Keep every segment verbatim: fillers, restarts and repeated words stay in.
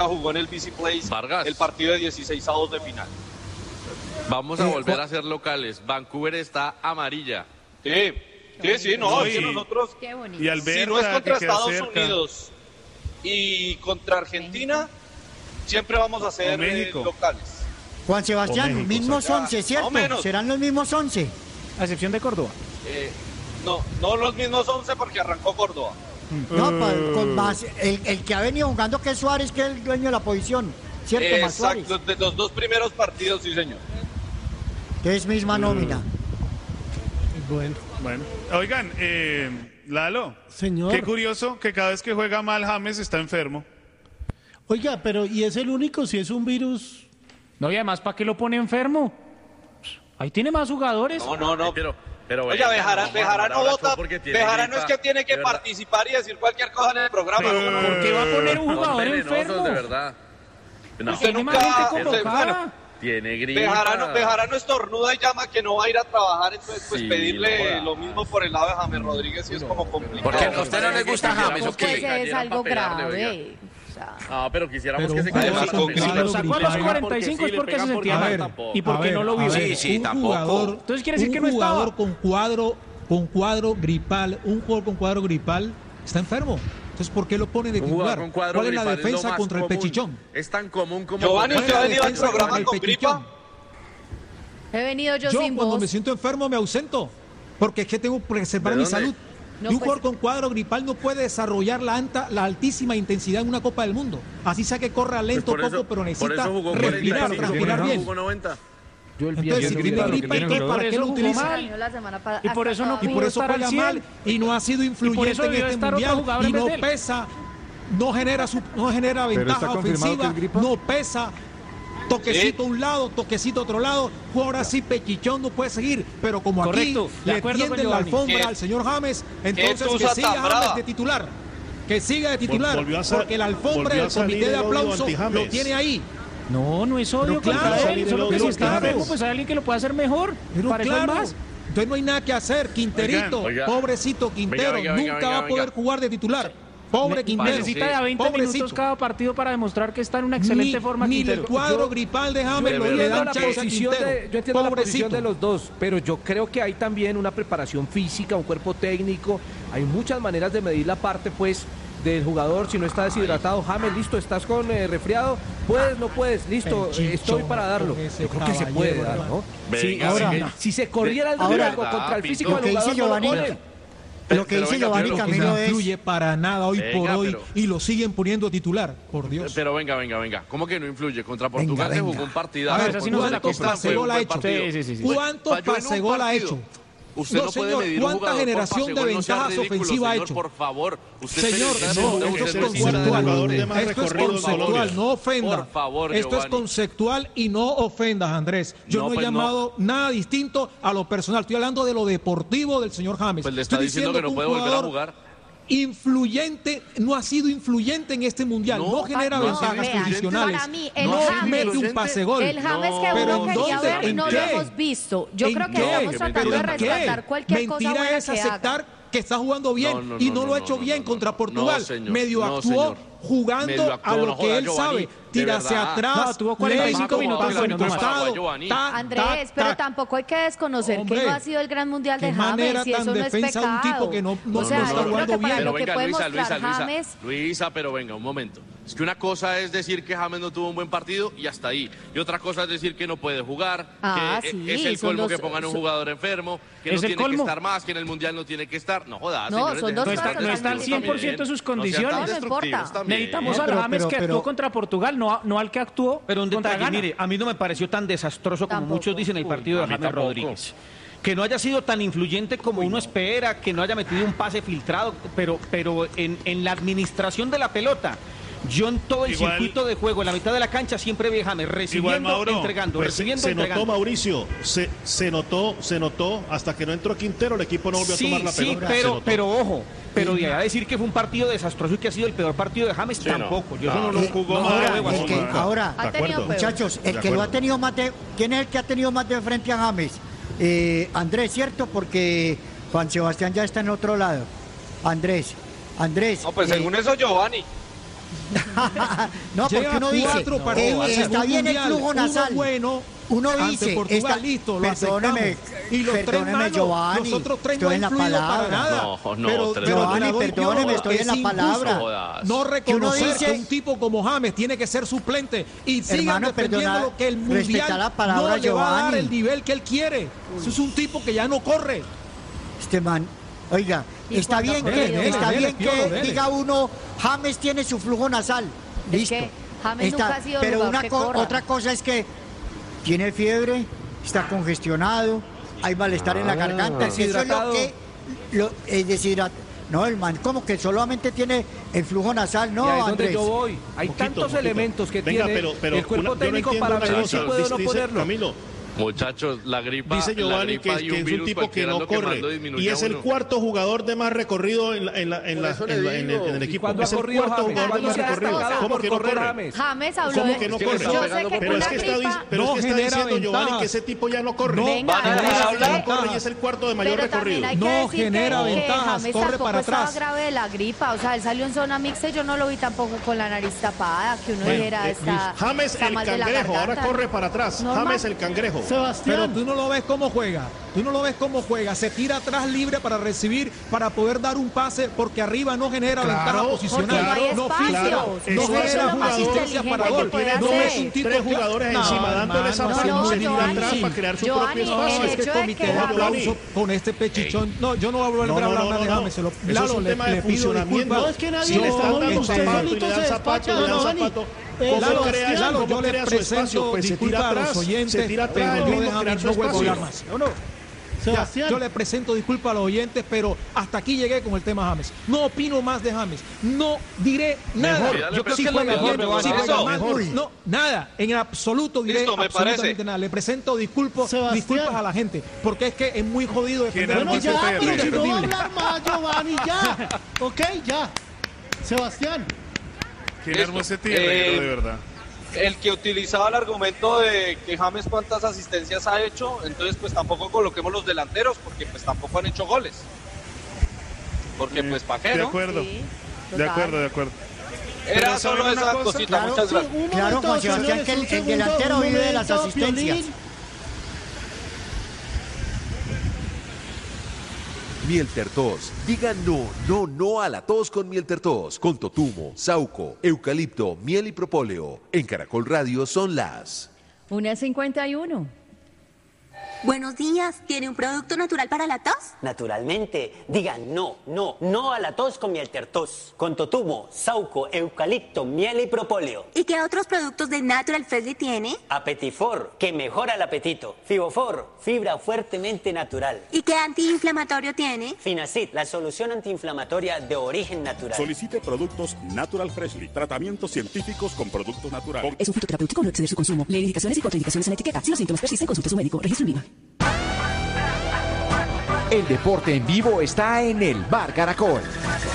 jugó en el B C Place Vargas. el partido de dieciseisavos de final. Vamos a volver a ser locales. Vancouver está amarilla. Sí, sí, sí, no, es que nosotros, Qué bonito. Y Alberta, si no es contra que queda Estados cerca. Unidos y contra Argentina, siempre vamos a ser O México. eh, locales. Juan Sebastián, México, mismos o sea, once, más ¿cierto? o menos. ¿Serán los mismos once? A excepción de Córdoba. Eh, no, no los mismos once porque arrancó Córdoba. No, pa- con más, el, el que ha venido jugando que es Suárez, que es el dueño de la posición, ¿cierto? Más Suárez. Exacto, de los dos primeros partidos, sí señor. Que es misma nómina. Bueno, Bueno, oigan, eh, Lalo, señor. qué curioso que cada vez que juega mal James está enfermo. Oiga, pero ¿y es el único si es un virus? No, y además, ¿para qué lo pone enfermo? Ahí tiene más jugadores. No, no, no. Ay, pero, pero Oiga, venga, Bejarano, no, Bejarano ahora vota. porque tiene Bejarano es gripa, que tiene que de verdad. participar y decir cualquier cosa en el programa. Pero, ¿no? ¿por qué va a poner un Son jugador venenosos, enfermo? de verdad. No, Usted Tiene nunca- más gente usted- convocada. bueno, tiene gripa. Bejarano, Bejarano estornuda y llama que no va a ir a trabajar, entonces pues Sí, pedirle no jodas. lo mismo por el lado de James Rodríguez y es como complicado. ¿Por qué a usted no le gusta James? ¿O Pues qué? es algo Pegarle, grave. oiga. O sea, Ah, pero quisiéramos Pero que se un jugador cayera con la gripa. pelota. Lo sacó a los cuarenta y cinco es porque se sentía A mal. ver, ¿Y por a qué ver, no lo a vio? ver, Sí, sí, un tampoco. jugador, Entonces quiere decir un que no estaba. jugador con cuadro, con cuadro gripal, un jugador con cuadro gripal está enfermo. Entonces, ¿por qué lo pone de Un jugador titular? con cuadro ¿Cuál es la gripal es lo defensa más contra el común. pechichón? Es tan común como... Giovanni, ¿Cuál es ¿usted la ha venido al defensa programa contra el con pechichón? gripa? he venido yo, Yo sin cuando voz. me siento enfermo me ausento, porque es que tengo que preservar ¿De mi dónde? salud. No, y un pues- jugador con cuadro gripal no puede desarrollar la, alta, la altísima intensidad en una Copa del Mundo. Así sea que corra Pues lento por poco, eso- pero por necesita eso jugó respirar, cuarenta y cinco, respirar por eso bien. jugó noventa. Yo el Entonces, si tiene gripa, ¿y qué? Por ¿Para qué eso lo jugó utiliza? mal. Salió la semana pa- Y por eso no hasta Y pudo por eso estar al juega cien. mal y no ha sido influyente eso en debió este estar otro mundial jugador y en vez no de él. pesa, no genera su, no genera ventaja ofensiva, no pesa. Toquecito a un lado, toquecito a otro lado, jugador así pechichón no puede seguir, pero como Correcto, aquí de le acuerdo con tienden la Giovanni. alfombra ¿Qué- al señor James, entonces tusa que siga tan James brava? de titular, que siga de titular, volvió a sa- porque la alfombra volvió a del comité salir de el odio aplauso anti-James. lo tiene ahí. No, no es odio Pero claro, contra él, solo que pero si está claro. enfermo, pues hay alguien que lo pueda hacer mejor. Pero Para eso claro, hay más. entonces no hay nada que hacer. Quinterito, Oigan, oiga. pobrecito Quintero, Venga, venga, nunca venga, va a venga. poder jugar de titular. Pobre Ne- Quintero. Necesita de a veinte pobrecito. minutos cada partido para demostrar que está en una excelente ni, forma. Ni el Quintero. cuadro Yo- gripal de Yo James lo le entiendo dan la chance a posición Quintero. de, yo entiendo la Pobrecito. posición de los dos, pero yo creo que hay también una preparación física, un cuerpo técnico, hay muchas maneras de medir la parte pues del jugador. Si no está deshidratado, James, listo, estás con eh, resfriado, puedes, no puedes, listo, El eh, estoy chichón para darlo. con ese Yo creo que se puede dar, caballero, ¿no? Venga, Si- venga. si- si se corriera el Ahora- riesgo contra el físico Lo del que dice jugador, no lo Giovanni, pone. lo que Pero dice venga, Giovanni pero- Que Camilo no es... influye para nada hoy Venga, por hoy pero- y lo siguen poniendo titular, por Dios. Pero venga, venga, venga. ¿Cómo que no influye? Contra Portugal Venga, se jugó venga. un A partidazo. ver, así no se la ¿cuántos compra. pase gol ha hecho? Sí, sí, sí, sí. ¿Cuántos Falló en un pase gol ha partido. hecho? Usted no, No, puede señor, medir un ¿cuánta jugador por generación pase de gol? No sea ventajas ridículo, ofensivas ha señor, hecho? por favor. Usted Señor, periodista, no, usted esto es es periodista de conceptual. jugador de más Esto es recorrido en conceptual, Colombia. no ofenda. Por favor, Esto es Giovanni. conceptual y no ofendas, Andrés. Yo No, no, he pues no. llamado nada distinto a lo personal. Estoy hablando de lo deportivo del señor James. Pues le está Estoy diciendo que no un puede volver a jugador jugar. Influyente, no ha sido influyente en este mundial, no, No, genera no, ventajas vean, posicionales, para mí, el no James- mete un pase gol. El James que No, pero uno ¿en quería dónde? ver no ¿En lo qué? hemos visto. Yo ¿En creo que qué? estamos tratando de ¿Pero en qué? rescatar cualquier cosa Mentira buena es que aceptar haga. que está jugando bien No, no, y no, no, no, lo ha no, hecho no, bien no, contra no. Portugal. No, señor. Medio No, actuó señor. jugando Medio actuó, a lo no que joda, él Giovanni, sabe. de Tira hacia verdad. atrás. No, tuvo cuarenta y cinco lento, minutos pase buenos, al no más. costado, Giovanni. tac, Andrés, tac, pero tac. tampoco hay que desconocer Hombre, que no ha sido el gran mundial de qué manera James y tan eso no es defensa de un pecado. tipo que no- no- o sea, no está yo creo jugando que para bien. Pero lo que venga, puede Luisa, Luisa, mostrar Luisa. James, Luisa, pero venga, un momento. Es que una cosa es decir que James no tuvo un buen partido y hasta ahí. Y otra cosa es decir que no puede jugar, Ah, que sí, es el son colmo dos- que pongan un son- jugador enfermo, que ¿Es no el tiene que colmo? estar más, que en el Mundial no tiene que estar. No jodas, No, señores. son dejen dos de No está, estar no está al destructivos cien por ciento de también. sus condiciones. No sean tan No, no importa. destructivos también. Necesitamos No, al pero- James pero- que pero- actuó contra Portugal, no, a- no al que actuó Pero un contra detalle, Ghana. mire, a mí no me pareció tan desastroso como Tampoco. muchos dicen el partido Uy, de a mí James tampoco. Rodríguez. Que no haya sido tan influyente como uno espera, que no haya metido un pase filtrado, pero, pero en, en la administración de la pelota, yo en todo el Igual- circuito de juego, en la mitad de la cancha, siempre vi a James Igual, recibiendo, Mauro, entregando, Pues recibiendo, se notó, entregando. Mauricio, se, se notó, se notó, hasta que no entró Quintero, el equipo no volvió Sí, a tomar la sí, pelota. se pero, notó. pero ojo, pero de ahí a decir que fue un partido desastroso y que ha sido el peor partido de James, no. tampoco. Yo eso No, no lo Eh, jugó no mal, lo ahora, veo jugó el así. que, mal. ahora, ha De tenido acuerdo. peor. muchachos, el De que acuerdo. lo ha tenido más de... ¿Quién es el que ha tenido más de frente a James? Eh, Andrés, ¿cierto? Porque Juan Sebastián ya está en otro lado. Andrés, Andrés. No, pues eh, según eso, Giovanni. No, porque Lleva uno dice, cuatro eh, partidos al está bien el Mundial, flujo uno nasal. bueno, Uno ante dice, Portugal, está, listo, lo perdóneme, aceptamos. Y los tres perdóneme, malos, Giovanni, los otros tres estoy no en la han influido para palabra. nada. No, no, pero, tres pero malos. Giovanni, te la doy perdóneme, yo, estoy en es la injusto palabra. Jodas. No reconocer dice- que un tipo como James tiene que ser suplente y sigan Hermano, defendiendo perdona, lo que el respeta Mundial la palabra, no le va a dar Giovanni. el nivel que él quiere. Eso es un tipo que ya no corre. Este man, oiga, ¿Y está cuándo bien ha que, corrido? está Dele, bien dele, que dele. diga uno, James tiene su flujo nasal. Es Listo. que James nunca ha sido pero jugador una que co- corra. otra cosa es que tiene fiebre, está congestionado, hay malestar en la garganta. Eso es lo Deshidratado. que lo, es deshidrat- No, el man como que solamente tiene el flujo nasal, no, y ahí es donde Andrés. yo voy. Hay Poquito, tantos poquito. elementos que Venga, tiene pero, pero el cuerpo una- yo no técnico entiendo para una ver si cosa. puede o Dice- no dice ponerlo. Camilo, Muchachos, la gripa, dice la Giovanni gripa que, y que un es un virus tipo que cualquiera no lo que más corre lo disminuye y a es el uno. cuarto jugador de más recorrido en, la, en, la, en, Por la- eso en, le la- en el, digo. en el ¿Y equipo. cuándo ha Es el corrido cuarto James? jugador de ¿Cuándo más se ha recorrido. destacado ¿Cómo por que no correr corre? James? James habló ¿Cómo de... que no Es que le corre? está Yo sé pegando que por Pero con es la que está, gripa... dic- pero no es que está genera diciendo Giovanni ventajas. que ese tipo ya no corre. No Venga, James déjame ya hablar. corre y es el cuarto de mayor Pero también recorrido. hay que No decir genera que, que ventajas, James corre tampoco para estaba atrás. grave de la gripa, o sea, él salió en zona mixta y yo no lo vi tampoco con la nariz tapada, que uno Bueno, dijera eh, está, James está el mal de la cangrejo, ahora garganta. corre para atrás. Normal. James el cangrejo. Pero Sebastián, tú no lo ves cómo juega. Tú no lo ves cómo juega. Se tira atrás libre para recibir, para poder dar un pase, porque arriba no genera Claro, ventaja Porque posicional. no hay no espacios. filtra, Claro, no eso genera es lo más asistencia para inteligente gol. que puede No hacer. es un tipo Tres que- jugadores No, encima dándole esa hermano, No, no, se tira Giovanni, atrás para crear su Giovanni, propio espacio. el No, es que hecho de comité que un la- aplauso con este pechichón. No, yo no hablo No, de no, hablar no, más de no, James. Se lo, Eso es Lalo, un le, tema de le pido funcionamiento. disculpas. no, es que nadie Si le le está están dando hablando, usted zapato y solito le se dan zapato, despacha, le dan Giovanni. zapato, Eh, ¿cómo Lalo, crea, Lalo, cómo yo le crea su espacio? presento Pues se tira disculpas a los atrás, oyentes, se tira atrás, pero él yo mismo de crear James su no vuelvo a espacio. hablar más. ¿O no? Ya, Sebastián. yo le presento disculpas a los oyentes, pero hasta aquí llegué con el tema James. No opino más de James. No diré nada. Mejor. Yo creo si que es lo juega mejor, bien, Giovanni. si juega Eso. mal, Mejor. no, nada. En absoluto diré Listo, me absolutamente parece. nada. Le presento disculpas, Sebastián. disculpas a la gente, porque es que es muy jodido defender ¿Quién a Bueno, armó un ya, ese tipo pero si no va a indefendible. hablar más, Giovanni, ya. Ok, ya. Sebastián. ¿Quién Listo. armó ese tierrero, Eh, de verdad? El que utilizaba el argumento de que James cuántas asistencias ha hecho, entonces pues tampoco coloquemos los delanteros porque pues tampoco han hecho goles. Porque pues para qué, De ¿no? acuerdo, Sí, de total. acuerdo, de acuerdo. Era Pero solo ¿saben una esa cosa? cosita, Claro, muchas Sí, gracias. un Claro, momento, Juan Sebastián, señores, que el- un el segundo, delantero un vive de las momento, asistencias. Piolín. Mielter Tos. Diga no, no, no a la tos con Mielter Tos. Con totumo, sauco, eucalipto, miel y propóleo. En Caracol Radio son las... Una cincuenta y uno. Buenos días, ¿tiene un producto natural para la tos? Naturalmente, digan no, no, no a la tos con Mielter Tos. Con totumo, sauco, eucalipto, miel y propóleo. ¿Y qué otros productos de Natural Freshly tiene? Apetifor, que mejora el apetito. Fibofor, fibra fuertemente natural. ¿Y qué antiinflamatorio tiene? Finacid, la solución antiinflamatoria de origen natural. Solicite productos Natural Freshly. Tratamientos científicos con productos naturales. Es un fitoterapéutico, no exceder su consumo. Lee indicaciones y contraindicaciones en la etiqueta. Si los síntomas persisten, consulte a su médico. Registro en Viva. El deporte en vivo está en el Bar Caracol.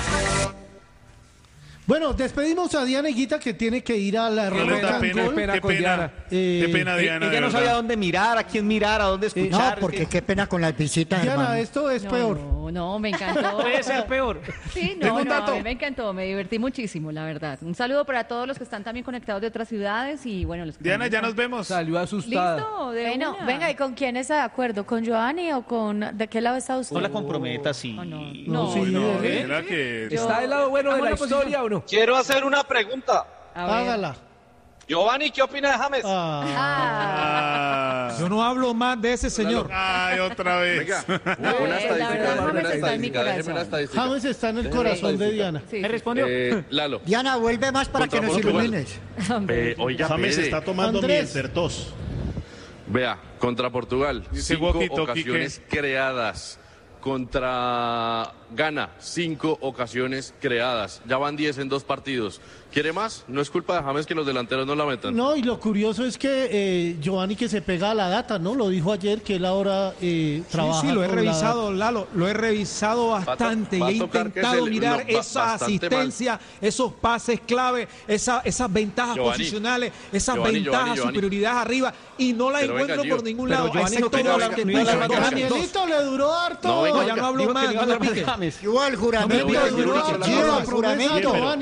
Bueno, despedimos a Diana Higuita que tiene que ir a la Qué Rock pena, and qué Roll. pena, qué pena, Eh, qué pena, Diana. Ella de no verdad. sabía dónde mirar, a quién mirar, a dónde Eh, escuchar. no, porque qué pena con las visitas, Diana, hermano. esto es No, peor. No, no, me encantó. Puede ser peor. Sí, Tengo no, un no, a dato. mí me encantó, me divertí muchísimo, la verdad. Un saludo para todos los que están también conectados de otras ciudades y bueno, los que Diana, también ya están- nos vemos. Salió asustada. Listo, de Bueno, una. venga, ¿y con quién está de acuerdo? ¿Con Giovanni o con... ¿De qué lado está usted? No la comprometas, sí. Oh, no, No, sí, No, ¿eh? mira que... ¿Está del lado bueno de la historia o no? Quiero hacer una pregunta. A ver. Hágala. Giovanni, ¿qué opina de James? Ah. Ah. Yo no hablo más de ese señor. Ay, otra vez. Venga, una, Eh, una la estadística, verdad, una James está en mi estadística, déjeme corazón. la estadística. James está en el Déjeme la corazón de estadística. Diana. Sí, ¿Me sí. respondió? Eh, Lalo, Diana, vuelve más para que Contra nos Portugal. ilumines. eh, oiga, James Pere, está tomando Andrés. Mielter Tos. vea, contra Portugal, Dice cinco walkie-talkie ocasiones creadas. Contra Ghana, cinco ocasiones creadas. Ya van diez en dos partidos. ¿Quiere más? No es culpa de James que los delanteros no la metan. No, y lo curioso es que eh, Giovanni que se pega a la data, ¿no? Lo dijo ayer que él ahora eh, trabaja Sí, sí, lo he con la revisado, Lalo, lo he revisado bastante va a y he tocar que intentado se le- mirar no, ba- esa bastante asistencia, esos pases clave, esa, esas ventajas Giovanni, posicionales, esas Giovanni, ventajas, Giovanni, Giovanni. superioridad arriba y no la Pero venga, encuentro Gio. por ningún Pero lado. Giovanni no excepto quería dos hablar- que no iba a puso hablar dos. más de Danielito le duró harto. No, venga, No, ya no hablo Dijo que más, no iba a no me hablar pique. de James. Igual, No me juramento, Pero voy a duró decir una duró, sola Gio, cosa. juramento. Giovanni.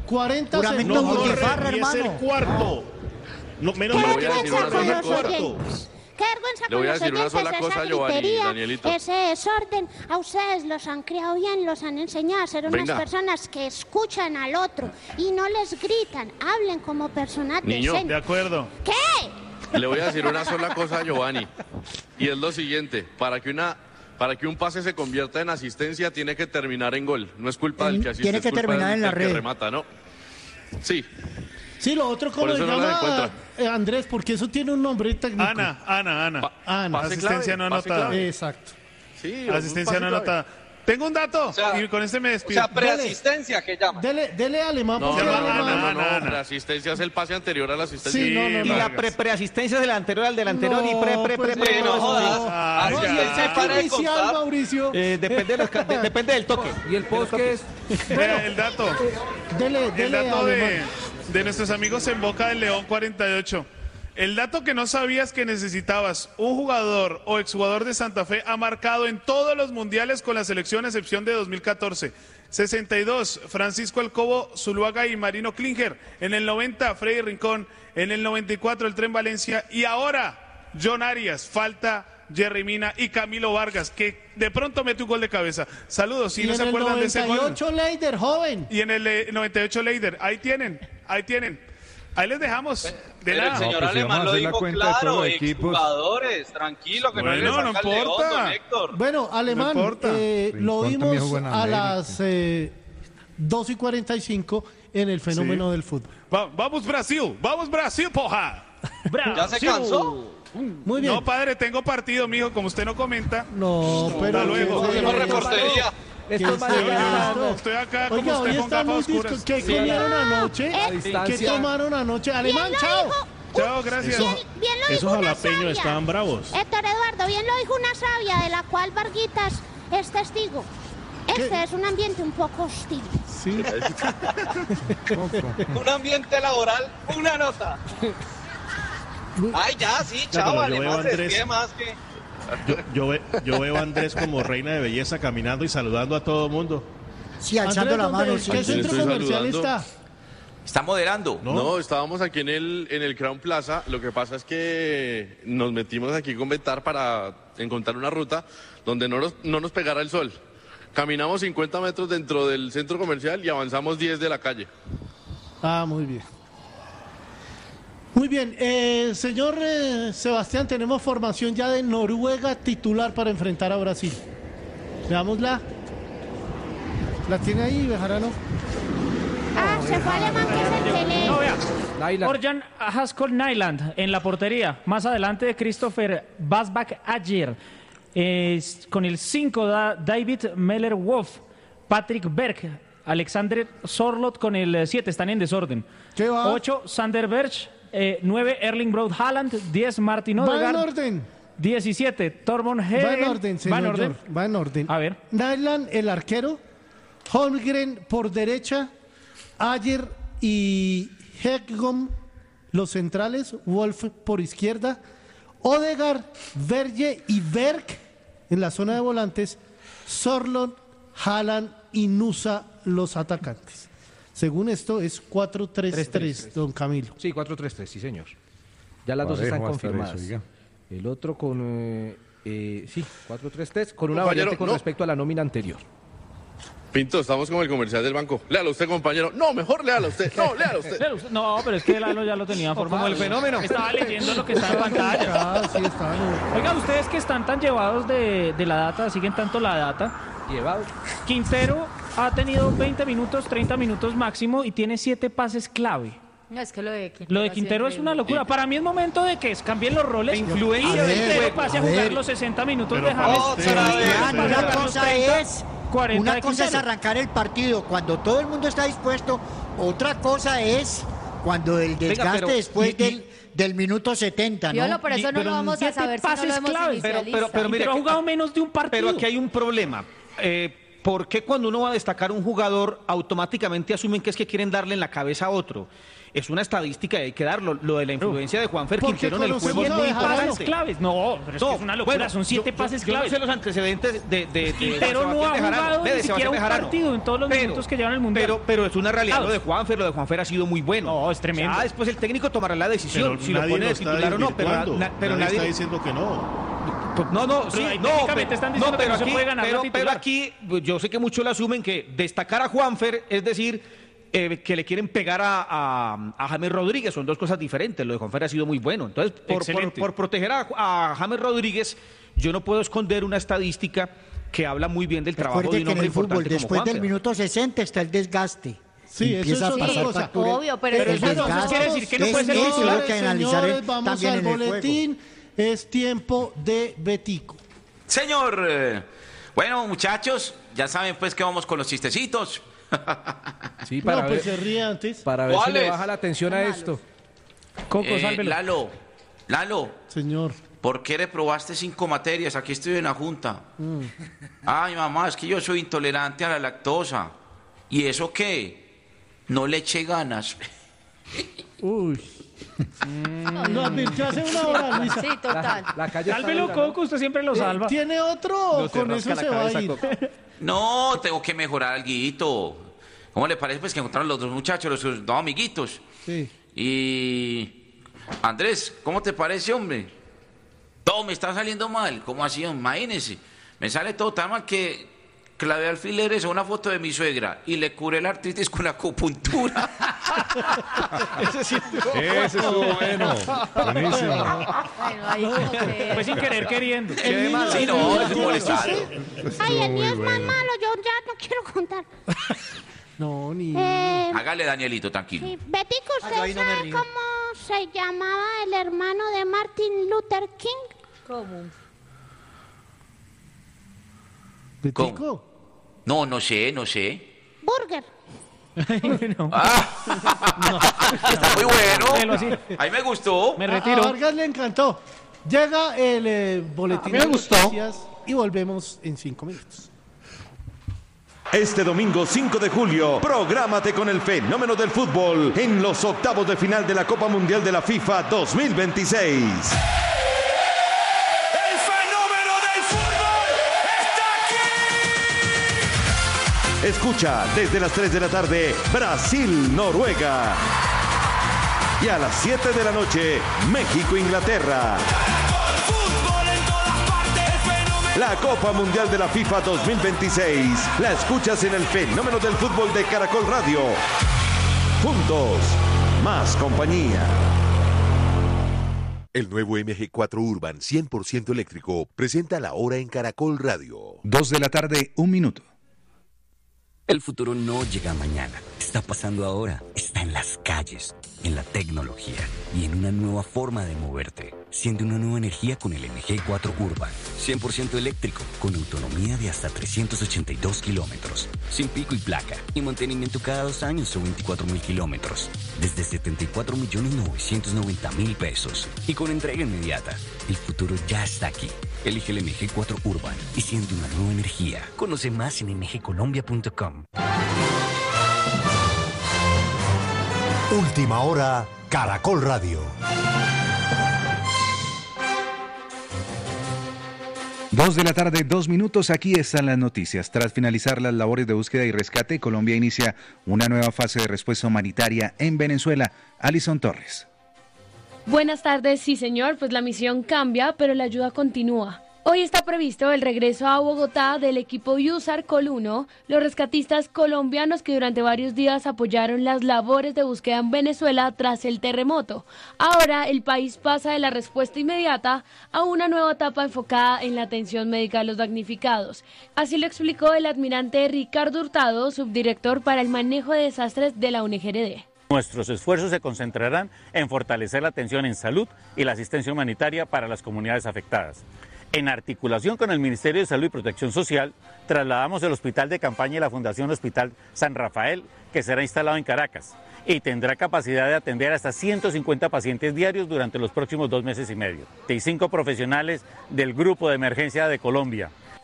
cuarenta Juramento segundos. Butifarra, y es el hermano. cuarto. No, menos Le mal voy que a no decir una fue el sola cosa. cuarto. Qué vergüenza Le con voy a los decir una oyentes, sola esa cosa, Giovanni, gritería, Danielito. ese desorden. A ustedes los han criado bien, los han enseñado a ser unas Venga. personas que escuchan al otro y no les gritan. Hablen como personas Niño, De decentes. acuerdo. ¿Qué? Le voy a decir una sola cosa a Giovanni. Y es lo siguiente, para que una para que un pase se convierta en asistencia tiene que terminar en gol. No es culpa del que asiste, Tiene es que culpa terminar del, en la del que red. remata, ¿no? Sí. Sí, lo otro, ¿cómo Por se eso no la llama, encuentra. eh, Andrés? Porque eso tiene un nombre técnico. Ana, Ana, Ana. Ana. pase Asistencia clave, no pase anotada. clave. Exacto. Sí, Asistencia un no pase clave. anotada. Tengo un dato sea, y con este me O despido. sea, preasistencia que llama. Dele, dele alemán, No, porque no, no, alemán. no, no, Ana, no, Ana. La asistencia es el pase anterior a la asistencia. Sí, no, no, Y no. la pre preasistencia es del anterior al del anterior No, y pre pre pues pre pre. Sí, no todo eso. jodas. Ah, Así ya. es, se para de Inicial, contar. Mauricio. Eh, depende, de los ca- de- depende del toque. Y el post que es. Vea, el dato. Dele, El dele dato de, alemán. de nuestros amigos en Boca del León cuarenta y ocho. El dato que no sabías que necesitabas, un jugador o exjugador de Santa Fe ha marcado en todos los mundiales con la selección a excepción de dos mil catorce. sesenta y dos, Francisco Alcobo, Zuluaga y Marino Klinger. En el noventa, Freddy Rincón. En el noventa y cuatro, el Tren Valencia. Y ahora, John Arias. Falta Jerry Mina y Camilo Vargas, que de pronto mete un gol de cabeza. Saludos, si Y no en se el acuerdan de ese noventa y gol. ocho Leider, joven. Y en el eh, noventa y ocho Leider, ahí tienen, ahí tienen. Ahí les dejamos. De Pero el nada. señor No, pues, si Alemán vamos a lo hacer la dijo cuenta de todos claro, los equipos. exjugadores, tranquilo, que Bueno, no le no saca el león, importa. don Héctor. Bueno, alemán, No importa. eh, lo Rincón también vimos jugó en a América. las eh, dos y cuarenta y cinco en el fenómeno Sí. del fútbol. Va- vamos Brasil, vamos Brasil, poja. ¿Ya se cansó? Muy bien. No, padre, tengo partido, mijo, como usted no comenta. No, pero... Hasta luego. que- Hacemos reportería. que Esto es se- mañana. Estoy acá como Oiga, usted hoy con están gafas los discos. oscuras. ¿Qué Sí. comieron anoche? A ¿Qué distancia. tomaron anoche? Alemán, Bien lo chao. dijo- Chao, gracias. Bien, bien lo Esos dijo una jalapeños sabia. estaban bravos. Héctor Eduardo, bien lo dijo una sabia de la cual Varguitas es testigo. Este es un ambiente un poco hostil. Sí. Un ambiente laboral, una nota. Ay, ya, sí, No, chao, pero yo Alemán, veo a se Andrés. escribe más que... Yo, yo, ve- yo veo a Andrés como reina de belleza caminando y saludando a todo el mundo. Sí, alzando Andrés, la ¿dónde- mano. ¿en sí. qué ¿A quién centro estoy comercial saludando? está? Está moderando. No, estábamos aquí en el, en el Crown Plaza. Lo que pasa es que nos metimos aquí con Betar para encontrar una ruta donde no nos, no nos pegara el sol. Caminamos cincuenta metros dentro del centro comercial y avanzamos diez de la calle. Ah, muy bien. Muy bien, eh, señor eh, Sebastián, tenemos formación ya de Noruega titular para enfrentar a Brasil. Veámosla. ¿La tiene ahí, Bejarano? Ah, se fue Alemán, que es el que lee. No, vea. Nyland. Orjan Haskell Nyland en la portería. Más adelante Christopher Basbach ayer. Eh, con el cinco da David Meller-Wolf. Patrick Berg. Alexander Sorlot con el siete. Están en desorden. ocho Sander Berg. nueve Erling Braut Haaland. diez Martin Va en Odegaard. orden. diecisiete Tormund Va Hegel. en orden, señor. Va en orden. George, Va en orden. A ver. Nyland, el arquero. Holmgren por derecha. Ayer y Hegom, los centrales. Wolf por izquierda. Odegaard, Verge y Berg en la zona de volantes. Sorlot, Haaland y Nusa, los atacantes. Según esto es cuatro tres tres, don Camilo. Sí, cuatro tres tres, sí, señor. Ya las dos Parejo están va a estar confirmadas. eso, oiga. El otro con. Eh, eh, sí, cuatro tres tres, con una Compañero, variante con no. respecto a la nómina anterior. Pinto, estamos como el comercial del banco. Léalo usted, compañero. No, mejor léalo usted. No, léalo usted. Léalo usted. No, pero es que Lalo ya lo tenía formado. Como el fenómeno. Estaba leyendo lo que está en pantalla. Ah, sí, está. Oiga, ustedes que están tan llevados de, de la data, siguen tanto la data. Llevados. Quintero ha tenido veinte minutos, treinta minutos máximo y tiene siete pases clave. No, es que lo de Quintero, Lo de ha sido Quintero es increíble. una locura. Para mí es momento de que cambien los roles. influencia Y del Quintero juego. pase a A jugar ver. los sesenta minutos Pero de James. otra y vez. después Vean, jugar una los cosa treinta, es cuarenta una de cosa es Quintero. arrancar el partido cuando todo el mundo está dispuesto, otra cosa es cuando el desgaste pero- después y- y- del, del minuto setenta, ¿no? Piolo, por eso no pero lo vamos a siete saber si no pases lo hemos clave. inicialista. Pero, pero, pero mire, Quintero ha jugado menos de un partido. Pero aquí hay un problema. Eh, ¿por qué cuando uno va a destacar un jugador automáticamente asumen que es que quieren darle en la cabeza a otro? Es una estadística y hay que darlo. Lo de la influencia de Juanfer Quintero en el juego es muy importante. Pases claves. No, pero es no, que es una locura. Bueno, Son siete yo, pases yo, claves. Yo no sé los antecedentes de, de, de Quintero de no ha jugado de ni siquiera un Bejarano. partido en todos los pero, minutos que llevan el Mundial. Pero, pero es una realidad lo de Juanfer. Lo de Juanfer ha sido muy bueno. No, es tremendo. Ya después el técnico tomará la decisión Pero si lo nadie pone lo de está titular o no. Pero, desvirtuando. na, pero nadie, nadie está diciendo que no. Pues no, no, sí, pero no, técnicamente pero, están diciendo no, que pero no se aquí, puede ganar pero, la titular. pero aquí yo sé que muchos le asumen que destacar a Juanfer es decir eh, que le quieren pegar a, a, a James Rodríguez, son dos cosas diferentes. Lo de Juanfer ha sido muy bueno. Entonces, por, por, por proteger a, a James Rodríguez, yo no puedo esconder una estadística que habla muy bien del trabajo Recuerde de un que en hombre el fútbol, importante como después del Juanfer. minuto sesenta está el desgaste. Sí, Empieza eso es a otra pasar cosa. factura. Obvio, pero el eso no desgaste quiere decir que no es puede ser eso titular. lo que analizar Señores, vamos también al en el boletín. Es tiempo de Betico. Señor, eh, bueno, muchachos, ya saben pues que vamos con los chistecitos. Sí, para No, ver, pues se ríe antes. para ver si le ¿Cuáles? baja la atención a esto. Coco, Eh, sálvelo. Lalo, Lalo, Señor. ¿por qué reprobaste cinco materias? Aquí estoy en la junta. Mm. Ay, mamá, es que yo soy intolerante a la lactosa. ¿Y eso qué? No le eché ganas. Uy. Lo advirtió hace una hora, Luisa. Sí, total. La, la calle está Sálvelo, dura, ¿no? Coco, usted siempre lo salva. ¿Tiene otro o No se con rasca eso la se va a cabeza, ir? Coco. No, tengo que mejorar alguito. ¿Cómo le parece pues que encontraron los dos muchachos, los sus dos amiguitos? Sí. Y Andrés, ¿cómo te parece, hombre? Todo me está saliendo mal. ¿Cómo así? Imagínese. Me sale todo tan mal que clavé alfileres a una foto de mi suegra y le curé la artritis con la acupuntura. Ese sí estuvo Ese estuvo bueno. Buenísimo. Bueno, ahí como que... Fue sin querer queriendo. El niño- Sí, el no, niño es un tiene molestado. chiste. Ay, el mío es muy más bueno. malo, yo ya no quiero contar. No, ni. Eh, Hágale, Danielito, tranquilo. sí, Betico, Ah, yo ahí ¿usted no me sabe río. cómo se llamaba el hermano de Martin Luther King? ¿Cómo? Betico. No, no sé, no sé. Burger. Ah, está muy Déjelo así. bueno. Ahí me gustó. Me A- retiro. A Vargas le encantó. Llega el eh, boletín me de gustó. noticias y volvemos en cinco minutos. Este domingo cinco de julio, prográmate con el fenómeno del fútbol en los octavos de final de la Copa Mundial de la FIFA dos mil veintiséis. ¡El fenómeno del fútbol está aquí! Escucha desde las tres de la tarde Brasil-Noruega. Y a las siete de la noche, México-Inglaterra. Fútbol en todas partes, el fenómeno. La Copa Mundial de la FIFA dos mil veintiséis la escuchas en el fenómeno del fútbol de Caracol Radio. Juntos, más compañía. El nuevo M G cuatro Urban cien por ciento eléctrico presenta la hora en Caracol Radio. Dos de la tarde, un minuto. El futuro no llega mañana, está pasando ahora, está en las calles, en la tecnología y en una nueva forma de moverte. Siente una nueva energía con el M G cuatro Urban, cien por ciento eléctrico, con autonomía de hasta trescientos ochenta y dos kilómetros, sin pico y placa, y mantenimiento cada dos años o veinticuatro mil kilómetros, desde setenta y cuatro millones novecientos noventa mil pesos, y con entrega inmediata. El futuro ya está aquí. Elige el M G cuatro Urban y siente una nueva energía. Conoce más en m g colombia punto com. Última hora, Caracol Radio. Dos de la tarde, dos minutos, aquí están las noticias. Tras finalizar las labores de búsqueda y rescate, Colombia inicia una nueva fase de respuesta humanitaria en Venezuela. Alison Torres. Buenas tardes, sí señor, pues la misión cambia, pero la ayuda continúa. Hoy está previsto el regreso a Bogotá del equipo USAR Col uno, los rescatistas colombianos que durante varios días apoyaron las labores de búsqueda en Venezuela tras el terremoto. Ahora el país pasa de la respuesta inmediata a una nueva etapa enfocada en la atención médica de los damnificados. Así lo explicó el almirante Ricardo Hurtado, subdirector para el manejo de desastres de la U N G R D. Nuestros esfuerzos se concentrarán en fortalecer la atención en salud y la asistencia humanitaria para las comunidades afectadas. En articulación con el Ministerio de Salud y Protección Social, trasladamos el hospital de campaña y la Fundación Hospital San Rafael, que será instalado en Caracas, y tendrá capacidad de atender hasta ciento cincuenta pacientes diarios durante los próximos dos meses y medio. Y cinco profesionales del Grupo de Emergencia de Colombia.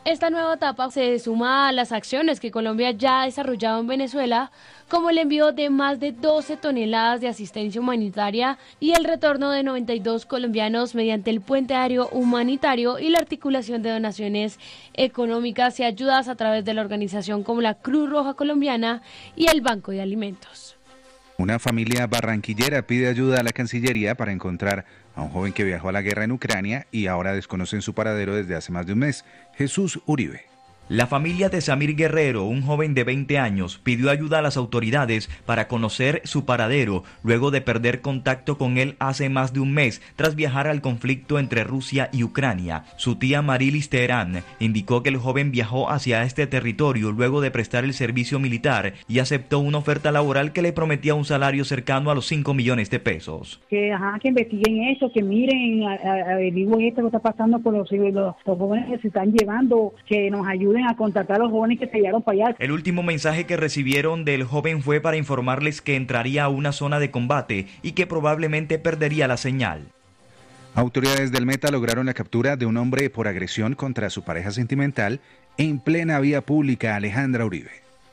Esta nueva etapa se suma a las acciones que Colombia ya ha desarrollado en Venezuela, como el envío de más de doce toneladas de asistencia humanitaria y el retorno de noventa y dos colombianos mediante el puente aéreo humanitario y la articulación de donaciones económicas y ayudas a través de la organización como la Cruz Roja Colombiana y el Banco de Alimentos. Una familia barranquillera pide ayuda a la Cancillería para encontrar a un joven que viajó a la guerra en Ucrania y ahora desconocen su paradero desde hace más de un mes. Jesús Uribe. La familia de Samir Guerrero, un joven de veinte años, pidió ayuda a las autoridades para conocer su paradero luego de perder contacto con él hace más de un mes tras viajar al conflicto entre Rusia y Ucrania. Su tía Marilis Teherán indicó que el joven viajó hacia este territorio luego de prestar el servicio militar y aceptó una oferta laboral que le prometía un salario cercano a los cinco millones de pesos. Que, ajá, que investiguen eso, que miren, averigüen esto que está pasando con los, los, los jóvenes que se están llevando, que nos ayuden a contactar a los jóvenes que se llevaron para allá. El último mensaje que recibieron del joven fue para informarles que entraría a una zona de combate y que probablemente perdería la señal. Autoridades del Meta lograron la captura de un hombre por agresión contra su pareja sentimental en plena vía pública. Alejandra Uribe.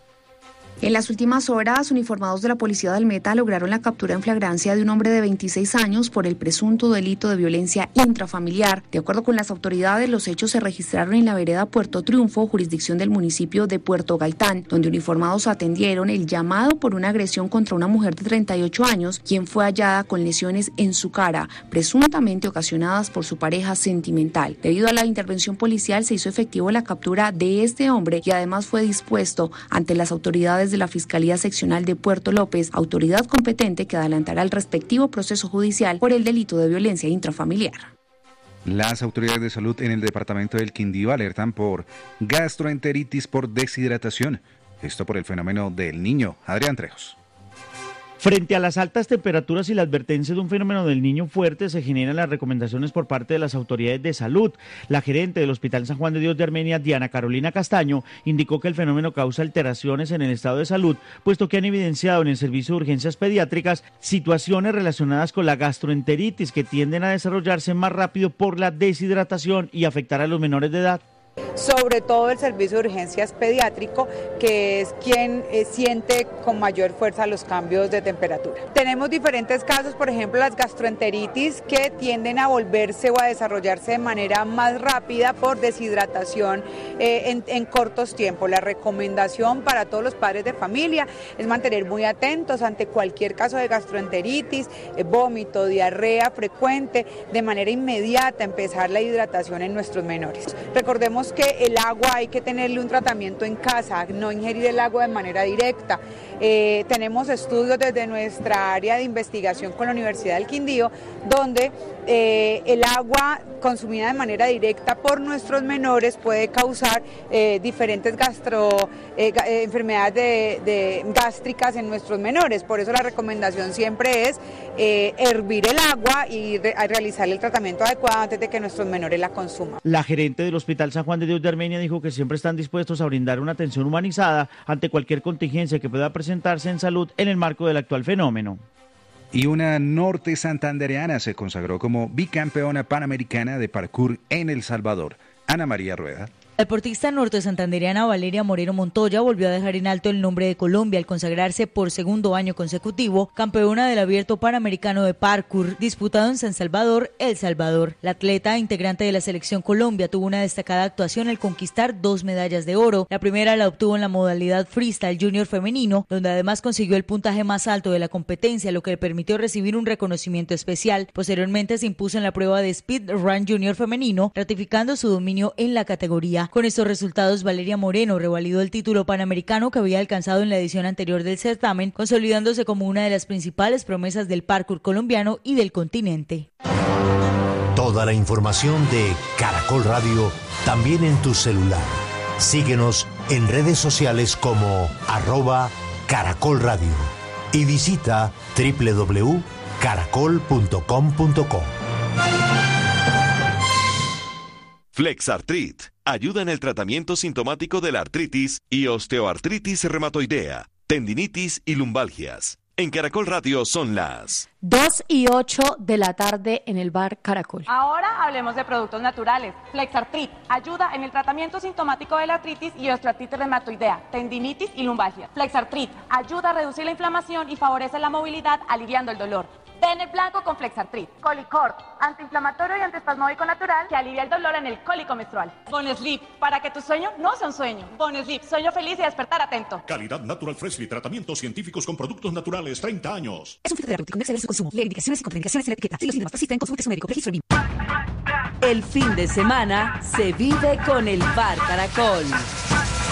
En las últimas horas, uniformados de la Policía del Meta lograron la captura en flagrancia de un hombre de veintiséis años por el presunto delito de violencia intrafamiliar. De acuerdo con las autoridades, los hechos se registraron en la vereda Puerto Triunfo, jurisdicción del municipio de Puerto Gaitán, donde uniformados atendieron el llamado por una agresión contra una mujer de treinta y ocho años, quien fue hallada con lesiones en su cara, presuntamente ocasionadas por su pareja sentimental. Debido a la intervención policial, se hizo efectivo la captura de este hombre y además fue dispuesto ante las autoridades de la Fiscalía Seccional de Puerto López, autoridad competente que adelantará el respectivo proceso judicial por el delito de violencia intrafamiliar. Las autoridades de salud en el departamento del Quindío alertan por gastroenteritis por deshidratación. Esto por el fenómeno del Niño. Adrián Trejos. Frente a las altas temperaturas y la advertencia de un fenómeno del Niño fuerte, se generan las recomendaciones por parte de las autoridades de salud. La gerente del Hospital San Juan de Dios de Armenia, Diana Carolina Castaño, indicó que el fenómeno causa alteraciones en el estado de salud, puesto que han evidenciado en el servicio de urgencias pediátricas situaciones relacionadas con la gastroenteritis que tienden a desarrollarse más rápido por la deshidratación y afectar a los menores de edad. Sobre todo el servicio de urgencias pediátrico, que es quien eh, siente con mayor fuerza los cambios de temperatura. Tenemos diferentes casos, por ejemplo las gastroenteritis, que tienden a volverse o a desarrollarse de manera más rápida por deshidratación eh, en, en cortos tiempos. La recomendación para todos los padres de familia es mantener muy atentos ante cualquier caso de gastroenteritis, eh, vómito, diarrea frecuente, de manera inmediata empezar la hidratación en nuestros menores. Recordemos que el agua hay que tenerle un tratamiento en casa, no ingerir el agua de manera directa. Eh, tenemos estudios desde nuestra área de investigación con la Universidad del Quindío, donde eh, el agua consumida de manera directa por nuestros menores puede causar eh, diferentes gastro, eh, eh, enfermedades de, de gástricas en nuestros menores. Por eso la recomendación siempre es eh, hervir el agua y re, realizar el tratamiento adecuado antes de que nuestros menores la consuman. La gerente del Hospital San Juan de Dios de Armenia dijo que siempre están dispuestos a brindar una atención humanizada ante cualquier contingencia que pueda presentarse en salud en el marco del actual fenómeno. Y una norte santandereana se consagró como bicampeona panamericana de parkour en El Salvador. Ana María Rueda. La deportista norte santandereana Valeria Moreno Montoya volvió a dejar en alto el nombre de Colombia al consagrarse por segundo año consecutivo campeona del Abierto Panamericano de Parkour disputado en San Salvador, El Salvador. La atleta integrante de la selección Colombia tuvo una destacada actuación al conquistar dos medallas de oro. La primera la obtuvo en la modalidad freestyle junior femenino, donde además consiguió el puntaje más alto de la competencia, lo que le permitió recibir un reconocimiento especial. Posteriormente se impuso en la prueba de speed run junior femenino, ratificando su dominio en la categoría. Con estos resultados, Valeria Moreno revalidó el título panamericano que había alcanzado en la edición anterior del certamen, consolidándose como una de las principales promesas del parkour colombiano y del continente. Toda la información de Caracol Radio también en tu celular. Síguenos en redes sociales como arroba Caracol Radio y visita doble u doble u doble u punto caracol punto com punto co. Flexartrit ayuda en el tratamiento sintomático de la artritis y osteoartritis reumatoidea, tendinitis y lumbalgias. En Caracol Radio son las dos y ocho de la tarde en el bar Caracol. Ahora hablemos de productos naturales. Flexartrit ayuda en el tratamiento sintomático de la artritis y osteoartritis reumatoidea, tendinitis y lumbalgia. Flexartrit ayuda a reducir la inflamación y favorece la movilidad, aliviando el dolor. Bennett blanco con Flexartrit. Colicort, antiinflamatorio y antiespasmódico natural que alivia el dolor en el cólico menstrual. Bonesleep, para que tu sueño no sea un sueño. Bonesleep, sueño feliz y despertar atento. Calidad Natural Freshly, tratamientos científicos con productos naturales, treinta años. Es un fitoterapéutico, no exceder su consumo. Leer indicaciones y contraindicaciones en la etiqueta. Si los síntomas persisten, consulte a su médico. Registro B I M. El fin de semana se vive con el bar Caracol.